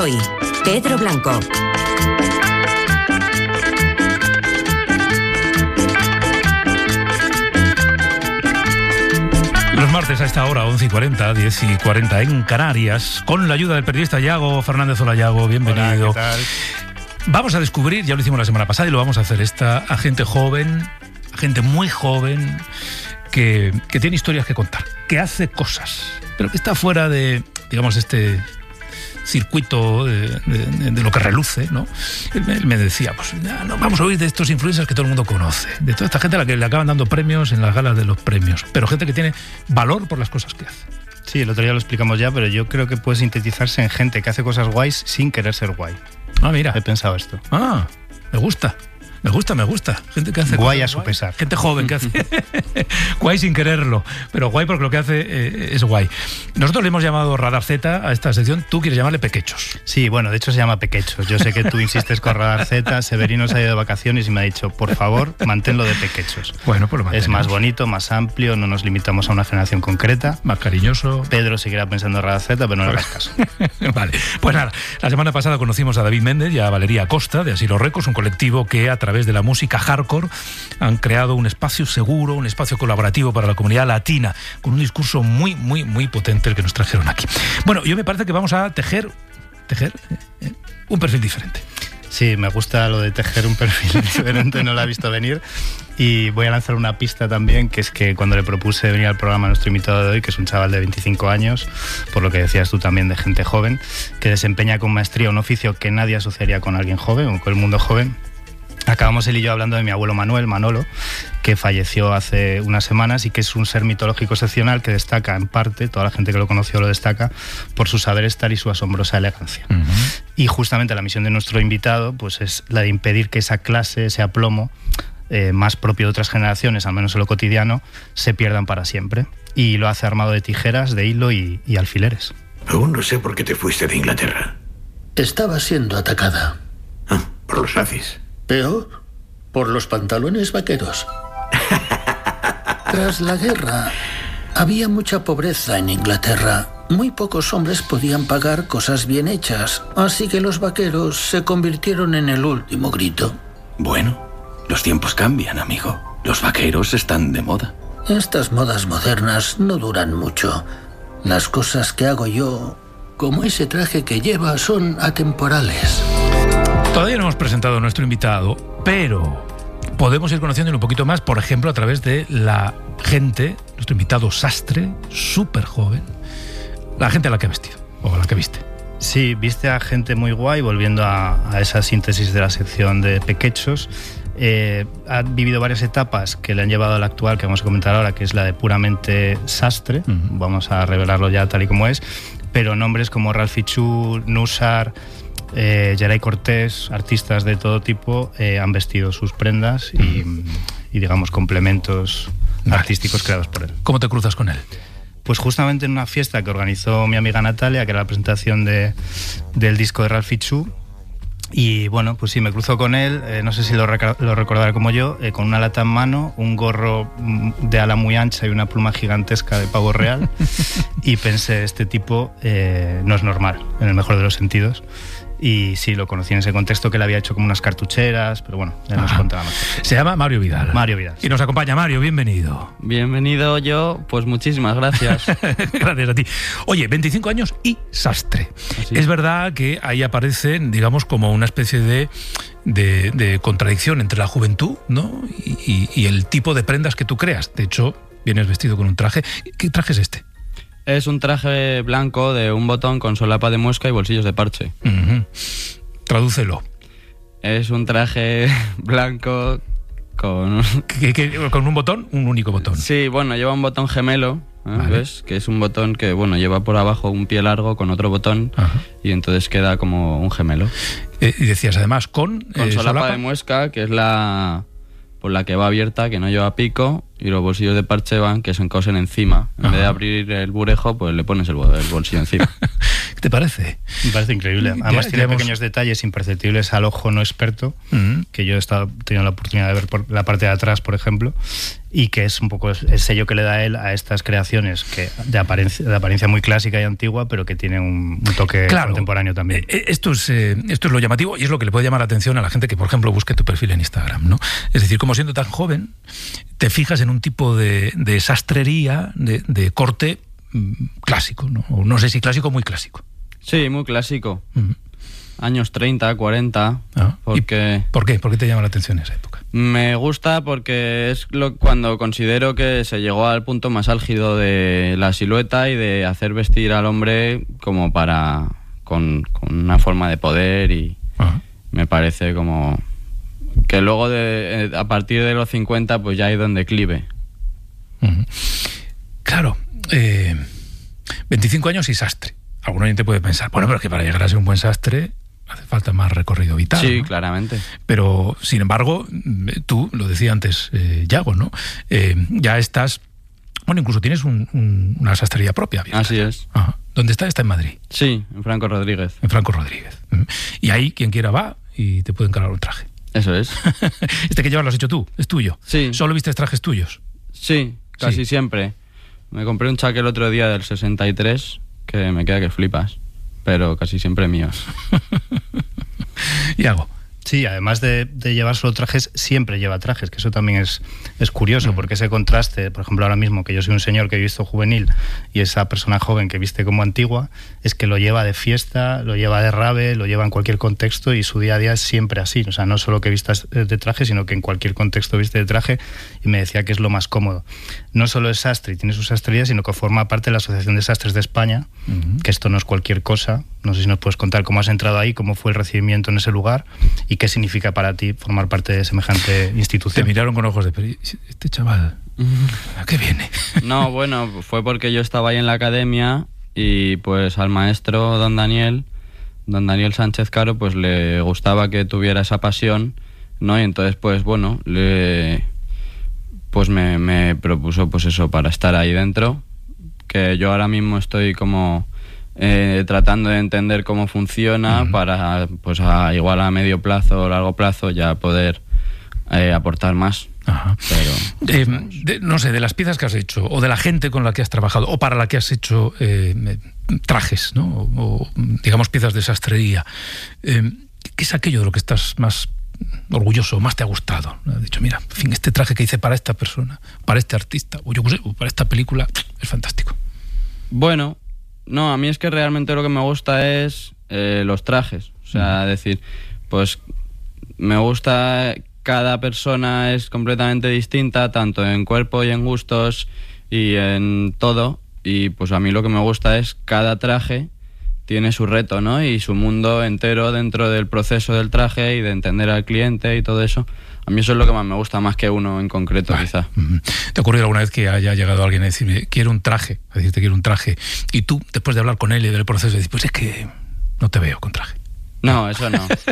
hoy. Pedro Blanco. Los martes a esta hora, 11:40, 10:40 en Canarias, con la ayuda del periodista Yago Fernández. Hola, Yago, bienvenido. Hola, ¿qué tal? Vamos a descubrir, ya lo hicimos la semana pasada y lo vamos a hacer a gente joven, a gente muy joven, que tiene historias que contar, que hace cosas, pero que está fuera de, digamos, este circuito de lo que reluce, ¿no? Él me decía, pues ya no vamos a oír de estos influencers que todo el mundo conoce, de toda esta gente a la que le acaban dando premios en las galas de los premios, pero gente que tiene valor por las cosas que hace. Sí, el otro día lo explicamos ya, pero yo creo que puede sintetizarse en gente que hace cosas guays sin querer ser guay. Ah, mira. He pensado esto. Ah, me gusta. Gente que hace guay a su pesar. Gente joven que hace guay sin quererlo, pero guay porque lo que hace es guay. Nosotros le hemos llamado Radar Z a esta sección. Tú quieres llamarle Pequechos. Sí, bueno, de hecho se llama Pequechos. Yo sé que tú insistes con Radar Z. Severino se ha ido de vacaciones y me ha dicho, por favor, manténlo de Pequechos. Bueno, pues lo mantenemos. Es más bonito, más amplio, no nos limitamos a una generación concreta. Más cariñoso. Pedro seguirá pensando en Radar Z, pero no le hagas caso. Vale, pues nada, la semana pasada conocimos a David Méndez y a Valeria Acosta de Asilo Records, un colectivo que a través de la música hardcore han creado un espacio seguro, un espacio colaborativo para la comunidad latina, con un discurso muy, muy, muy potente el que nos trajeron aquí. Bueno, yo me parece que vamos a tejer un perfil diferente. Sí, me gusta lo de tejer un perfil diferente, no lo he visto venir. Y voy a lanzar una pista también, que es que cuando le propuse venir al programa a nuestro invitado de hoy, que es un chaval de 25 años, por lo que decías tú también de gente joven, que desempeña con maestría un oficio que nadie asociaría con alguien joven o con el mundo joven, acabamos él y yo hablando de mi abuelo Manuel, Manolo, que falleció hace unas semanas y que es un ser mitológico excepcional que destaca en parte, toda la gente que lo conoció lo destaca, por su saber estar y su asombrosa elegancia. Uh-huh. Y justamente la misión de nuestro invitado pues es la de impedir que esa clase, ese aplomo, más propio de otras generaciones, al menos en lo cotidiano, se pierdan para siempre. Y lo hace armado de tijeras, de hilo y alfileres. Aún no sé por qué te fuiste de Inglaterra. Estaba siendo atacada. Ah, por los nazis. Peor, por los pantalones vaqueros. Tras la guerra, había mucha pobreza en Inglaterra. Muy pocos hombres podían pagar cosas bien hechas, así que los vaqueros se convirtieron en el último grito. Bueno, los tiempos cambian, amigo. Los vaqueros están de moda. Estas modas modernas no duran mucho. Las cosas que hago yo, como ese traje que lleva, son atemporales. Todavía no hemos presentado a nuestro invitado, pero podemos ir conociéndolo un poquito más, por ejemplo, a través de la gente, nuestro invitado sastre, súper joven, la gente a la que ha vestido, o a la que viste. Sí, viste a gente muy guay, volviendo a esa síntesis de la sección de Pequechos. Ha vivido varias etapas que le han llevado a la actual, que vamos a comentar ahora, que es la de puramente sastre. Uh-huh. Vamos a revelarlo ya tal y como es, pero nombres como Ralphie Chu, Nusar, Geray Cortés, artistas de todo tipo han vestido sus prendas y digamos complementos artísticos creados por él. ¿Cómo te cruzas con él? Pues justamente en una fiesta que organizó mi amiga Natalia, que era la presentación del disco de Ralphie Chu. Y bueno, pues sí, me cruzo con él, no sé si lo recordará como yo, con una lata en mano, un gorro de ala muy ancha y una pluma gigantesca de pavo real. Y pensé, este tipo no es normal, en el mejor de los sentidos. Y sí, lo conocí en ese contexto, que él había hecho como unas cartucheras, pero bueno, ya nos contará más. Se llama Mario Vidal. Mario Vidal. Y nos acompaña Mario, bienvenido. Bienvenido yo, pues muchísimas gracias. Gracias a ti. Oye, 25 años y sastre. Así. Es verdad que ahí aparecen, digamos, como una especie de contradicción entre la juventud, ¿no? y el tipo de prendas que tú creas. De hecho, vienes vestido con un traje. ¿Qué traje es este? Es un traje blanco de un botón con solapa de muesca y bolsillos de parche. Uh-huh. Tradúcelo. Es un traje blanco con... ¿Con un botón? Un único botón. Sí, bueno, lleva un botón gemelo, vale. ¿Ves? Que es un botón que, bueno, lleva por abajo un pie largo con otro botón. Ajá. Y entonces queda como un gemelo. Y decías además con solapa de muesca, que es la... por la que va abierta, que no lleva pico, y los bolsillos de parche van, que se encosen encima. En vez de abrir el burejo, pues le pones el bolsillo encima. ¿Qué te parece? Me parece increíble. Además tiene pequeños detalles imperceptibles al ojo no experto, que yo he tenido la oportunidad de ver por la parte de atrás, por ejemplo, y que es un poco el sello que le da él a estas creaciones que de apariencia muy clásica y antigua, pero que tiene un toque contemporáneo también. Esto es lo llamativo y es lo que le puede llamar la atención a la gente que, por ejemplo, busque tu perfil en Instagram, ¿no? Es decir, como siendo tan joven, te fijas en un tipo de sastrería, de corte clásico, ¿no? O no sé si clásico, muy clásico. Sí, muy clásico. Años 30, 40. Porque... ¿Por qué? ¿Por qué te llama la atención esa época? Me gusta porque es cuando considero que se llegó al punto más álgido de la silueta y de hacer vestir al hombre como con una forma de poder, y me parece como que luego a partir de los 50 pues ya ha ido en declive. Claro, 25 años y sastre. Algún oyente puede pensar, bueno, pero es que para llegar a ser un buen sastre hace falta más recorrido vital. Sí, ¿no? Claramente. Pero, sin embargo, tú, lo decía antes Yago, ¿no? Ya estás... Bueno, incluso tienes una sastrería propia. Abierta. Así es. Ajá. ¿Dónde está? Está en Madrid. Sí, en Franco Rodríguez. En Franco Rodríguez. Y ahí, quien quiera va y te puede encargar un traje. Eso es. Este que llevas lo has hecho tú, es tuyo. Sí. ¿Solo vistes trajes tuyos? Sí, casi siempre. Me compré un chaqué el otro día del 63, que me queda que flipas, pero casi siempre míos. Yago. Sí, además de llevar solo trajes, siempre lleva trajes, que eso también es curioso, porque ese contraste, por ejemplo, ahora mismo que yo soy un señor que he visto juvenil y esa persona joven que viste como antigua, es que lo lleva de fiesta, lo lleva de rave, lo lleva en cualquier contexto y su día a día es siempre así. O sea, no solo que vistas de traje, sino que en cualquier contexto viste de traje, y me decía que es lo más cómodo. No solo es sastre y tiene su sastrería, sino que forma parte de la Asociación de Sastres de España, que esto no es cualquier cosa. No sé si nos puedes contar cómo has entrado ahí, cómo fue el recibimiento en ese lugar y qué significa para ti formar parte de semejante institución. Te miraron con ojos de... Este chaval, ¿a qué viene? No, bueno, fue porque yo estaba ahí en la academia y pues al maestro don Daniel Sánchez Caro, pues le gustaba que tuviera esa pasión, ¿no? Y entonces, pues bueno, pues me propuso pues eso, para estar ahí dentro, que yo ahora mismo estoy como... tratando de entender cómo funciona para, pues igual a medio plazo o largo plazo ya poder aportar más. Ajá. Pero no sé, de las piezas que has hecho o de la gente con la que has trabajado o para la que has hecho trajes, ¿no? O digamos piezas de sastrería, ¿qué es aquello de lo que estás más orgulloso, más te ha gustado? Has dicho, mira, en fin, este traje que hice para esta persona, para este artista, o yo qué sé, o para esta película, es fantástico. Bueno, no, a mí es que realmente lo que me gusta es los trajes. O sea, decir, pues me gusta, cada persona es completamente distinta, tanto en cuerpo y en gustos y en todo. Y pues a mí lo que me gusta es cada traje tiene su reto, ¿no? Y su mundo entero dentro del proceso del traje y de entender al cliente y todo eso. A mí eso es lo que más me gusta, más que uno en concreto, quizá. ¿Te ha ocurrido alguna vez que haya llegado alguien a decirme, quiero un traje, a decirte quiero un traje, y tú, después de hablar con él y del proceso, dices, pues es que no te veo con traje? No, eso no.